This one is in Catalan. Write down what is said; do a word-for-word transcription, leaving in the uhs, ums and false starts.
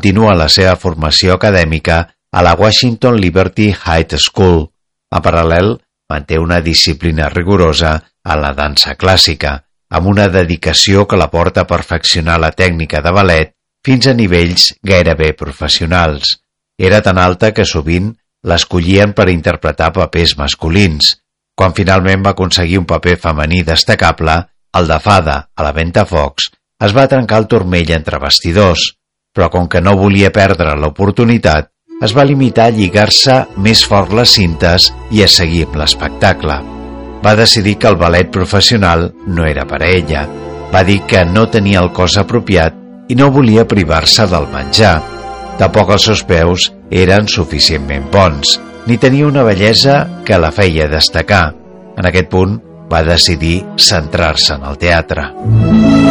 continua la seva formació acadèmica a la Washington Liberty High School. En paral·lel, manté una disciplina rigorosa a la dansa clàssica, amb una dedicació que la porta a perfeccionar la tècnica de ballet fins a nivells gairebé professionals. Era tan alta que sovint l'escollien per interpretar papers masculins. Quan finalment va aconseguir un paper femení destacable, el de Fada a la Ventafocs, es va trencar el turmell entre bastidors, però com que no volia perdre l'oportunitat, es va limitar a lligar-se més fort les cintes i a seguir amb l'espectacle. Va decidir que el ballet professional no era per a ella. Va dir que no tenia el cos apropiat i no volia privar-se del menjar. Tampoc els seus peus eren suficientment bons, ni tenia una bellesa que la feia destacar. En aquest punt, va decidir centrar-se en el teatre.